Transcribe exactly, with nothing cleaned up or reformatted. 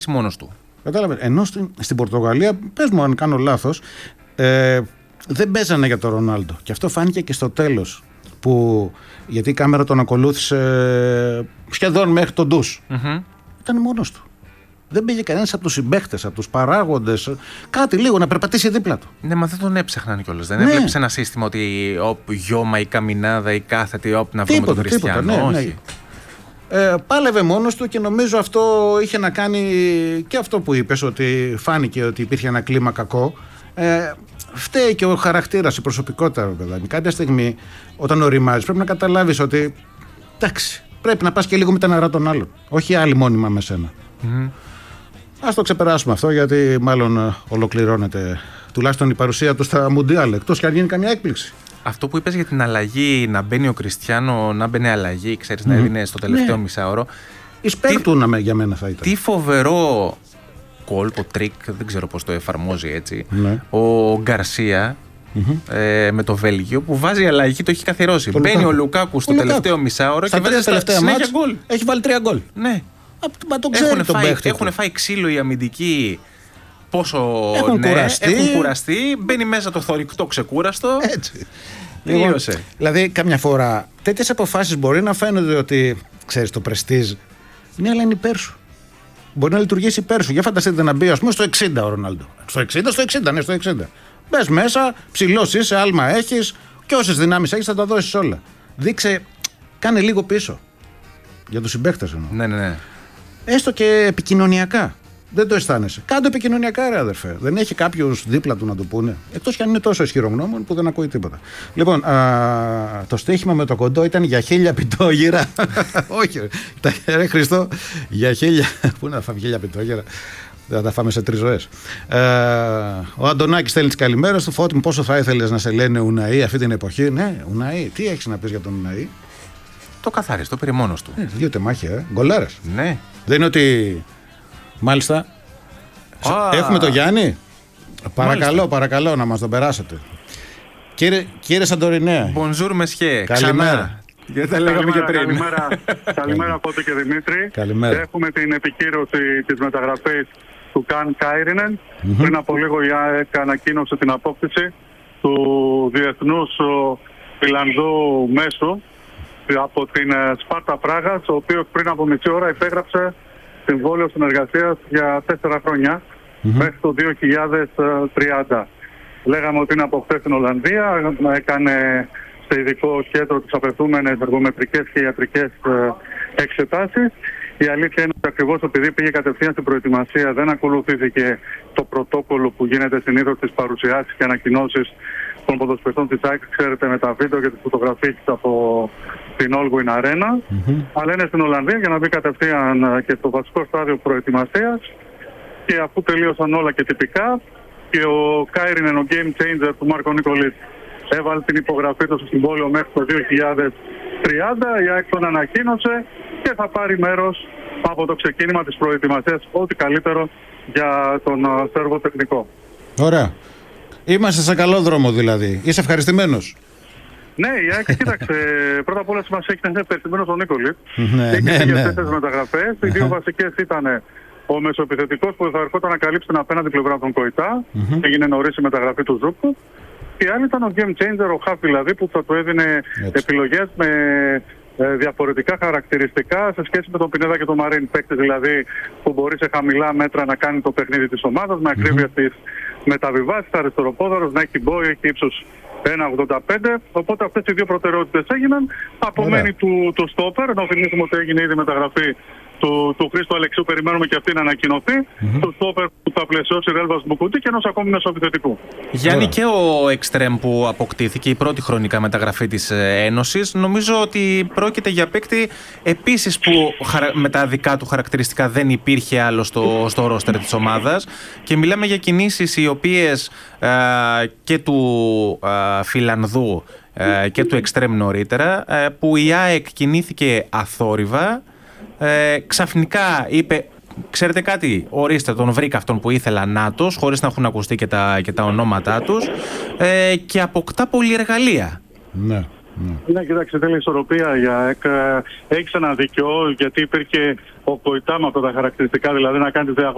μόνος του. Κατάλαβε. Ενώ στην, στην Πορτογαλία, πες μου αν κάνω λάθος, ε, δεν παίζανε για τον Ρονάλντο. Και αυτό φάνηκε και στο τέλος. Που, γιατί η κάμερα τον ακολούθησε σχεδόν μέχρι τον ντους. Mm-hmm. Ήταν μόνος του. Δεν πήγε κανένας από τους συμπαίχτες, από τους παράγοντες, κάτι λίγο να περπατήσει δίπλα του. Ναι, μα δεν τον έψαχναν κιόλας. Δεν ναι. έβλεπες ένα σύστημα ότι όπ, γιώμα ή καμινάδα ή κάθετη, όπ, να βρούμε τον Κριστιανό. Ναι, όχι. Ναι. Ε, πάλευε μόνος του και νομίζω αυτό είχε να κάνει και αυτό που είπες, ότι φάνηκε ότι υπήρχε ένα κλίμα κακό. Ε, φταίει και ο χαρακτήρας, η προσωπικότητα, βέβαια. Κάποια στιγμή, όταν οριμάζεις, πρέπει να καταλάβεις ότι εντάξει, πρέπει να πας και λίγο με τα νερά των άλλων. Όχι άλλοι μόνιμα με σένα. Mm-hmm. Ας το ξεπεράσουμε αυτό, γιατί μάλλον ολοκληρώνεται τουλάχιστον η παρουσία του στα Μουντιάλ, εκτός και αν γίνει καμιά έκπληξη. Αυτό που είπες για την αλλαγή, να μπαίνει ο Κριστιάνο, να μπαίνει αλλαγή, ξέρεις, mm. να έδινε στο τελευταίο ναι. μισάωρο. Η σπέρτουνα για μένα θα ήταν. Τι φοβερό κόλπο, τρίκ, δεν ξέρω πώς το εφαρμόζει έτσι. Ναι. Ο Γκαρσία mm-hmm. ε, με το Βέλγιο που βάζει αλλαγή, το έχει καθιερώσει. Μπαίνει Λουκάκου. ο Λουκάκου στο ο τελευταίο μισάωρο στα και βάζει τελευταία συνέχεια γκολ. Έχει βάλει τρία γκολ. Ναι. Μα το ξέρει έχουν, τον φάει, παίχτη έχουν φάει ξύλο οι αμυντικοί. Πόσο έχουν, ναι, κουραστεί. έχουν κουραστεί. Μπαίνει μέσα το θωρυκτό ξεκούραστο. Έτσι. Τελείωσε. Λοιπόν, δηλαδή, καμιά φορά τέτοιες αποφάσεις μπορεί να φαίνονται ότι ξέρεις το πρεστίζ. Ναι, αλλά είναι υπέρ σου. Μπορεί να λειτουργήσει υπέρ σου. Για φανταστείτε να μπει, ας πούμε, στο εξήντα ο Ρονάλντο. Στο εξήντα, στο εξήντα, ναι, στο εξήντα. Μπες μέσα, ψηλός είσαι, άλμα έχεις και όσες δυνάμεις έχεις θα τα δώσεις όλα. Δείξε, κάνε λίγο πίσω. Για τους συμπαίκτες εννοώ. Ναι, ναι, ναι. Έστω και επικοινωνιακά. Δεν το αισθάνεσαι. Κάντο επικοινωνιακά, ρε αδερφέ. Δεν έχει κάποιους δίπλα του να το πούνε. Εκτός κι αν είναι τόσο ισχυρογνώμων που δεν ακούει τίποτα. Λοιπόν, α, το στοίχημα με το κοντό ήταν για χίλια πιτόγυρα. Όχι, ρε Χριστό, για χίλια. Πού να φάμε χίλια πιτόγυρα. Δεν θα τα φάμε σε τρεις ζωές. Ε, ο Αντωνάκης στέλνει τις καλημέρες του. Φώτη μου, πόσο θα ήθελες να σε λένε Ουναή αυτή την εποχή. Ναι, Ουναή. Τι έχεις να πεις για τον Ουναή? Το καθάρισε, το πήρε μόνος του. Ε, δύο τεμάχια, ε. Γκολάρες. Ναι. Δεν είναι ότι. Μάλιστα. Ah. Έχουμε το Γιάννη. Παρακαλώ, Μάλιστα. παρακαλώ να μας τον περάσετε. Κύριε, κύριε Σαντορινέα. Bonjour, monsieur. Καλημέρα. Γιατί τα λέγαμε και πριν. Καλημέρα, καλημέρα Πότε και Δημήτρη. Καλημέρα. Έχουμε την επικύρωση της μεταγραφής του Καν Κάιρινεν. Mm-hmm. Πριν από λίγο η ΑΕΚ ανακοίνωσε την απόκτηση του διεθνούς Φιλανδού μέσου από την Σπάρτα Πράγας, ο οποίος πριν από μισή ώρα υπέγραψε συμβόλαιο συνεργασίας για τέσσερα χρόνια mm-hmm. μέχρι το δύο χιλιάδες τριάντα. Λέγαμε ότι είναι από χθες στην Ολλανδία, έκανε σε ειδικό κέντρο τις απαιτούμενες εργομετρικές και ιατρικές εξετάσεις. Η αλήθεια είναι ότι ακριβώς επειδή πήγε κατευθείαν στην προετοιμασία, δεν ακολουθήθηκε το πρωτόκολλο που γίνεται συνήθως στις παρουσιάσεις και ανακοινώσεις των ποδοσφαιριστών της ΑΕΚ, ξέρετε, με τα βίντεο και τις φωτογραφίες από την Όλγουιν Αρένα. Mm-hmm. Αλλά είναι στην Ολλανδία για να μπει κατευθείαν και στο βασικό στάδιο προετοιμασίας. Και αφού τελείωσαν όλα και τυπικά, και ο Κάιρινεν, ο game changer του Μάρκο Νικολίτ, έβαλε την υπογραφή του στο συμβόλαιο μέχρι το δύο χιλιάδες τριάντα. Η ΑΕΚ τον ανακοίνωσε και θα πάρει μέρος από το ξεκίνημα της προετοιμασίας, ό,τι καλύτερο για τον Σέρβο τεχνικό. Ωραία. Είμαστε σε καλό δρόμο δηλαδή. Είσαι ευχαριστημένος? Ναι, η ΑΕΚ, κοίταξε, πρώτα απ' όλα σημασία έχει να είναι ευχαριστημένος ο Νίκολιτ. Ναι, έχει ναι, για ναι. τέσσερις μεταγραφές. Οι δύο βασικές ήταν ο μεσοεπιθετικός που θα ερχόταν να καλύψει την απέναντι πλευρά των Κοϊτά. Mm-hmm. Έγινε νωρίς η μεταγραφή του Ζούκου. Και η άλλη ήταν ο game changer, ο Χαφ δηλαδή, που θα του έδινε Έτσι. επιλογές με ε, διαφορετικά χαρακτηριστικά σε σχέση με τον Πινέδα και τον Μαρίν. Παίκτης δηλαδή που μπορεί σε χαμηλά μέτρα να κάνει το παιχνίδι της ομάδας, με ακρίβεια mm-hmm. στις μεταβιβάσεις, αριστεροπόδαρος, να έχει μπόι, έχει ύψος ένα ογδόντα πέντε. Οπότε αυτές οι δύο προτεραιότητες έγιναν. Απομένει του, του στόπερ, να θυμίσουμε ότι έγινε ήδη μεταγραφή του, του Χρήστου Αλεξίου, περιμένουμε και αυτή να ανακοινωθεί. Mm-hmm. Του στόπερ που θα πλαισιώσει Ρέλβας Μπουκουτή και ενός ακόμη μεσοεπιθετικού. Γιάννη, και ο Εκστρέμ που αποκτήθηκε, η πρώτη χρονικά μεταγραφή της Ένωσης, νομίζω ότι πρόκειται για παίκτη επίσης που με τα δικά του χαρακτηριστικά δεν υπήρχε άλλο στο, στο ρόστερ της ομάδας. Και μιλάμε για κινήσεις οι οποίες α, και του α, Φιλανδού α, και του Εκστρέμ νωρίτερα, α, που η ΑΕΚ κινήθηκε αθόρυβα. Ε, ξαφνικά είπε, ξέρετε κάτι, ορίστε, τον βρήκα αυτόν που ήθελα νάτος, χωρίς να έχουν ακουστεί και τα, και τα ονόματά τους, ε, και αποκτά πολυεργαλεία. Ναι, ναι. Ναι, κοιτάξτε, θέλει ισορροπία για έχεις ένα δίκιο, γιατί υπήρχε ο Κοϊτά με αυτά τα χαρακτηριστικά, δηλαδή να κάνει τη διαγωνία